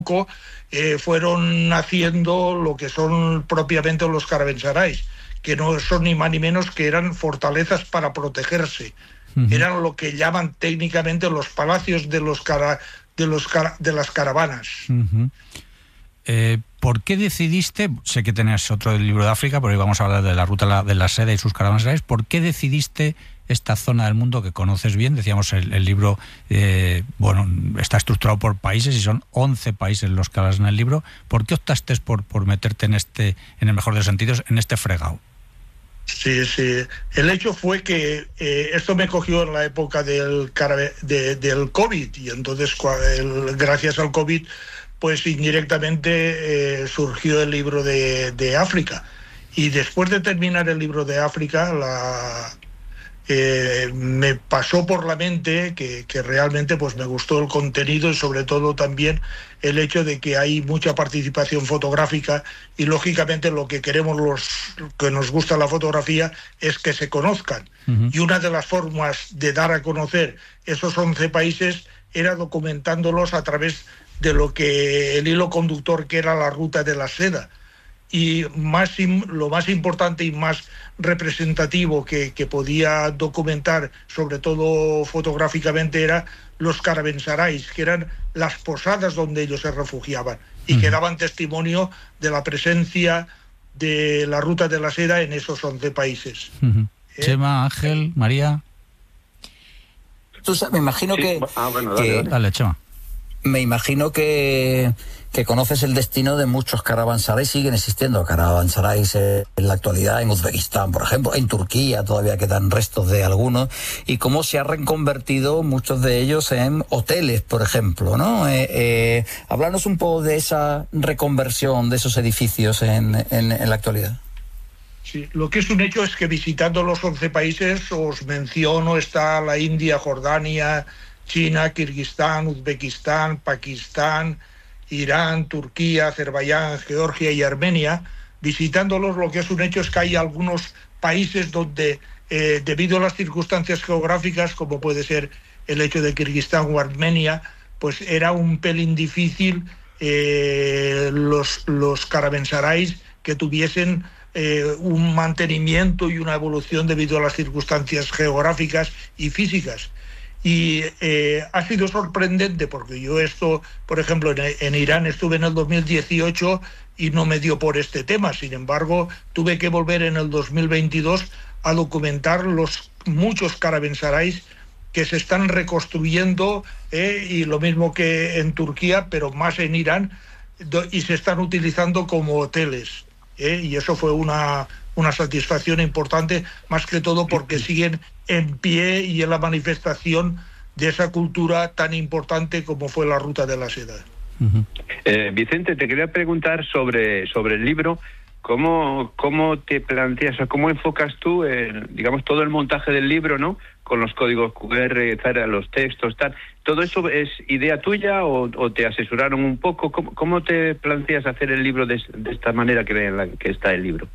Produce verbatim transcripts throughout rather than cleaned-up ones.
eh, fueron naciendo lo que son propiamente los caravanserais, que no son ni más ni menos que eran fortalezas para protegerse. Uh-huh. Eran lo que llaman técnicamente los palacios de los cara, de los cara, de las caravanas. Uh-huh. Eh, ¿Por qué decidiste, sé que tenías otro del libro de África, pero hoy vamos a hablar de la ruta de la seda y sus caravanserais, ¿por qué decidiste esta zona del mundo que conoces bien? Decíamos, el, el libro eh, bueno, está estructurado por países y son once países los que hablas en el libro. ¿Por qué optaste por, por meterte en este, en el mejor de los sentidos, en este fregado? Sí, sí. El hecho fue que eh, esto me cogió en la época del, de, del COVID, y entonces el, gracias al COVID pues indirectamente eh, surgió el libro de, de África. Y después de terminar el libro de África, la, eh, me pasó por la mente que, que realmente pues me gustó el contenido y sobre todo también el hecho de que hay mucha participación fotográfica y lógicamente lo que queremos los que nos gusta la fotografía es que se conozcan. Uh-huh. Y una de las formas de dar a conocer esos once países era documentándolos a través de lo que el hilo conductor que era la ruta de la seda. Y más, lo más importante y más representativo que, que podía documentar, sobre todo fotográficamente, era los caravanserais, que eran las posadas donde ellos se refugiaban y uh-huh. que daban testimonio de la presencia de la ruta de la seda en esos once países. Uh-huh. ¿Eh? Chema, Ángel, María. Tú sabes, me imagino sí. que... Ah, bueno, que... dale, dale. dale, Chema. Me imagino que, que conoces el destino de muchos caravanserais. Siguen existiendo caravanserais en la actualidad, en Uzbekistán, por ejemplo, en Turquía todavía quedan restos de algunos, y cómo se han reconvertido muchos de ellos en hoteles, por ejemplo, ¿no? Eh, eh, háblanos un poco de esa reconversión de esos edificios en, en, en la actualidad. Sí, lo que es un hecho es que visitando los once países, os menciono, está la India, Jordania, China, Kirguistán, Uzbekistán, Pakistán, Irán, Turquía, Azerbaiyán, Georgia y Armenia. Visitándolos, lo que es un hecho es que hay algunos países donde, eh, debido a las circunstancias geográficas, como puede ser el hecho de Kirguistán o Armenia, pues era un pelín difícil eh, los, los caravanserais que tuviesen eh, un mantenimiento y una evolución debido a las circunstancias geográficas y físicas. Y eh, ha sido sorprendente porque yo esto, por ejemplo, en, en Irán estuve en el dos mil dieciocho y no me dio por este tema. Sin embargo, tuve que volver en el dos mil veintidós a documentar los muchos caravanserais que se están reconstruyendo, eh, y lo mismo que en Turquía, pero más en Irán, do, y se están utilizando como hoteles. Eh, y eso fue una, una satisfacción importante, más que todo porque siguen en pie y en la manifestación de esa cultura tan importante como fue la ruta de la seda. Uh-huh. Eh, Vicente, te quería preguntar sobre, sobre el libro. ¿Cómo, cómo te planteas, o cómo enfocas tú, el, digamos, todo el montaje del libro, ¿no? Con los códigos cu erre, los textos, tal. ¿Todo eso es idea tuya o, o te asesoraron un poco? ¿Cómo, cómo te planteas hacer el libro de, de esta manera que, en la que está el libro?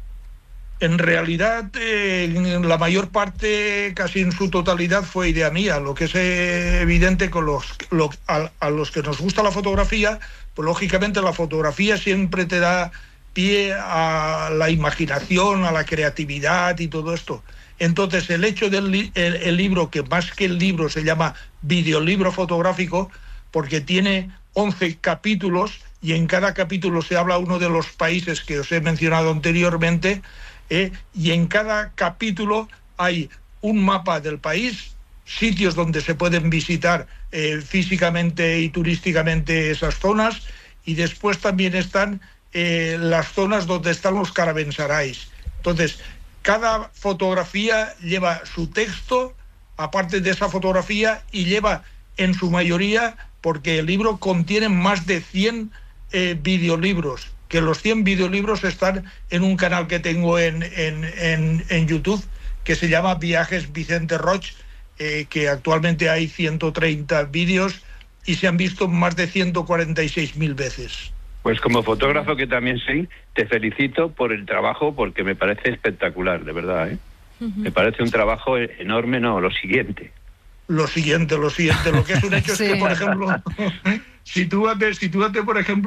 En realidad, eh, en la mayor parte, casi en su totalidad, fue idea mía. Lo que es eh, evidente con los, lo, a, a los que nos gusta la fotografía, pues lógicamente la fotografía siempre te da pie a la imaginación, a la creatividad y todo esto. Entonces, el hecho del li el, el libro, que más que el libro se llama videolibro fotográfico, porque tiene once capítulos y en cada capítulo se habla uno de los países que os he mencionado anteriormente, eh, y en cada capítulo hay un mapa del país, sitios donde se pueden visitar eh, físicamente y turísticamente esas zonas, y después también están eh, las zonas donde están los caravanserais. Entonces, cada fotografía lleva su texto, aparte de esa fotografía, y lleva en su mayoría, porque el libro contiene más de cien eh, videolibros, que los cien videolibros están en un canal que tengo en, en, en, en YouTube, que se llama Viajes Vicente Roig, eh, que actualmente hay ciento treinta vídeos y se han visto más de ciento cuarenta y seis mil veces. Pues como fotógrafo que también soy, te felicito por el trabajo, porque me parece espectacular, de verdad, ¿eh? Uh-huh. Me parece un trabajo enorme, no, lo siguiente. lo siguiente, lo siguiente. Lo que es un hecho sí. es que, por ejemplo, sitúate, sitúate, por ejemplo,